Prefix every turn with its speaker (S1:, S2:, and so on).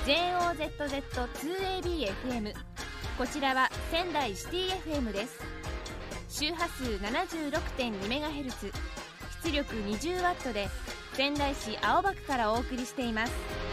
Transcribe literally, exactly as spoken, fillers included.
S1: ジェーオーゼットゼットツーエービーエフエム、 こちらは仙台シティ エフエム です。周波数 ななじゅうろくてんにメガヘルツ、 出力 にじゅうワットで仙台市青葉区からお送りしています。